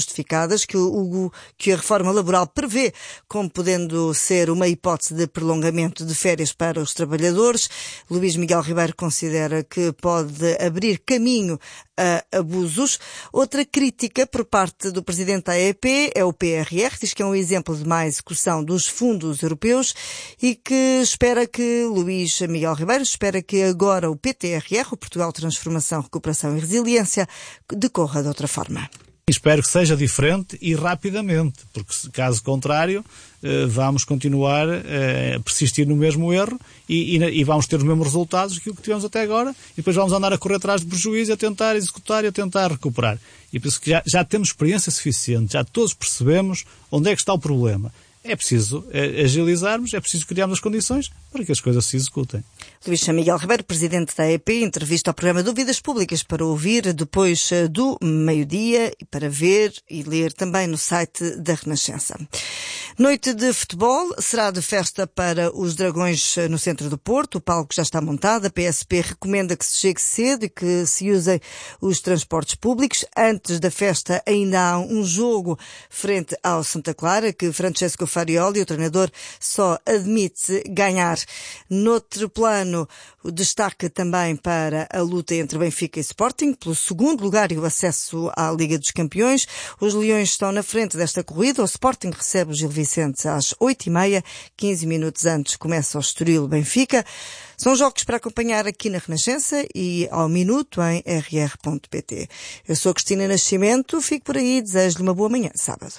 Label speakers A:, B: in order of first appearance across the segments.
A: justificadas que a reforma laboral prevê como podendo ser uma hipótese de prolongamento de férias para os trabalhadores. Luís Miguel Ribeiro considera que pode abrir caminho a abusos. Outra crítica por parte do presidente da AEP é o PRR, diz que é um exemplo de má execução dos fundos europeus e que espera que Luís Miguel Ribeiro espera que agora o PTRR, o Portugal Transformação, Recuperação e Resiliência, decorra de outra forma.
B: Espero que seja diferente e rapidamente, porque caso contrário vamos continuar a persistir no mesmo erro e vamos ter os mesmos resultados que o que tivemos até agora e depois vamos andar a correr atrás de prejuízo, a tentar executar e a tentar recuperar. E por isso que já temos experiência suficiente, já todos percebemos onde é que está o problema. É preciso agilizarmos, é preciso criarmos as condições para que as coisas se executem.
A: Luís Miguel Ribeiro, presidente da AEP, entrevista ao programa Dúvidas Públicas para ouvir depois do meio-dia e para ver e ler também no site da Renascença. Noite de futebol será de festa para os Dragões no centro do Porto. O palco já está montado. A PSP recomenda que se chegue cedo e que se usem os transportes públicos. Antes da festa ainda há um jogo frente ao Santa Clara que Francesco Farioli, o treinador, só admite ganhar. Noutro plano, o destaque também para a luta entre Benfica e Sporting, pelo segundo lugar e o acesso à Liga dos Campeões. Os Leões estão na frente desta corrida. O Sporting recebe o Gil Vicente às 8h30. 15 minutos antes começa o Estoril-Benfica. São jogos para acompanhar aqui na Renascença e ao minuto em rr.pt. Eu sou Cristina Nascimento, fico por aí, desejo-lhe uma boa manhã de sábado.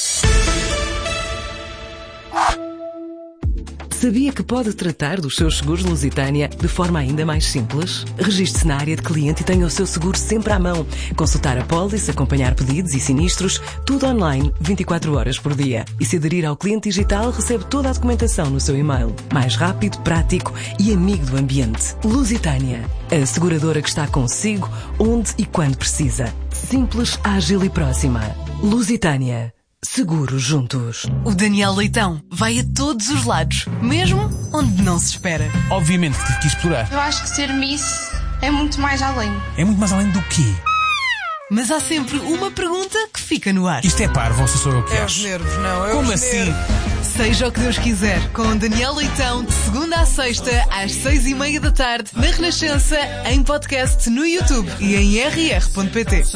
C: Sabia que pode tratar dos seus seguros Lusitânia de forma ainda mais simples? Registre-se na área de cliente e tenha o seu seguro sempre à mão. Consultar a pólice, acompanhar pedidos e sinistros, tudo online, 24 horas por dia. E se aderir ao cliente digital, recebe toda a documentação no seu e-mail. Mais rápido, prático e amigo do ambiente. Lusitânia, a seguradora que está consigo, onde e quando precisa. Simples, ágil e próxima. Lusitânia. Seguros juntos.
D: O Daniel Leitão vai a todos os lados, mesmo onde não se espera.
E: Obviamente que tive que explorar.
F: Eu acho que ser Miss é muito mais além.
E: É muito mais além do quê?
D: Mas há sempre uma pergunta que fica no ar.
E: Isto é parvo, ou se sou eu que
G: É
E: acho?
G: os nervos, não. É
E: Como
G: os
E: assim?
G: nervos.
D: Seja o que Deus quiser, com Daniel Leitão, de segunda à sexta, às 6h30 da tarde, na Renascença, em podcast no YouTube e em rr.pt.